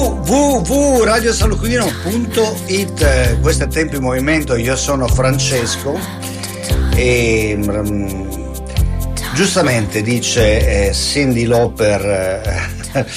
www.radiosaluquino.it. Questo è Tempo in Movimento, io sono Francesco e giustamente dice Cyndi Lauper,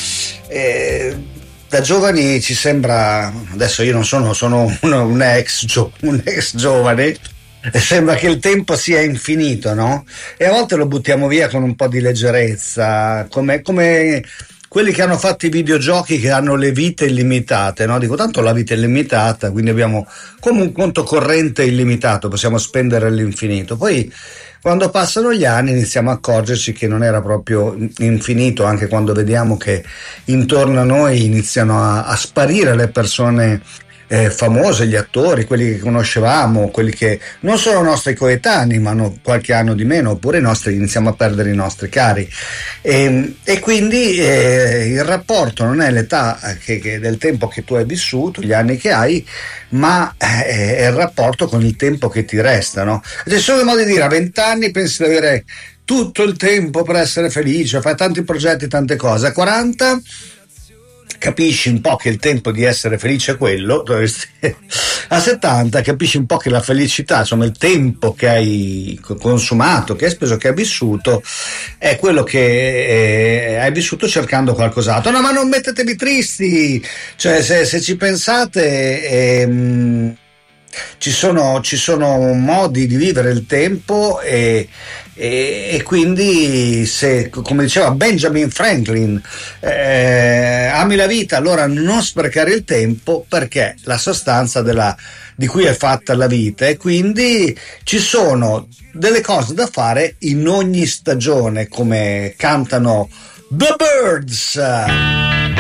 da giovani ci sembra, adesso io non sono un ex giovane, e sembra che il tempo sia infinito, no? E a volte lo buttiamo via con un po' di leggerezza, come quelli che hanno fatto i videogiochi che hanno le vite illimitate, no? Dico, tanto la vita è illimitata, quindi abbiamo come un conto corrente illimitato, possiamo spendere all'infinito. Poi quando passano gli anni iniziamo a accorgerci che non era proprio infinito, anche quando vediamo che intorno a noi iniziano a sparire le persone famose, gli attori, quelli che conoscevamo, quelli che non sono nostri coetanei ma hanno qualche anno di meno, oppure iniziamo a perdere i nostri cari, e quindi il rapporto non è l'età del tempo che tu hai vissuto, gli anni che hai, ma è il rapporto con il tempo che ti resta, no? C'è solo modo di dire, a 20 anni pensi di avere tutto il tempo per essere felice, fai tanti progetti, tante cose, a 40 capisci un po' che il tempo di essere felice è quello, a 70 capisci un po' che la felicità, insomma il tempo che hai consumato, che hai speso, che hai vissuto, è quello che hai vissuto cercando qualcos'altro. No, ma non mettetevi tristi, cioè se ci pensate, ci sono modi di vivere il tempo e quindi, se, come diceva Benjamin Franklin, ami la vita, allora non sprecare il tempo, perché la sostanza di cui è fatta la vita, e quindi ci sono delle cose da fare in ogni stagione, come cantano The Birds.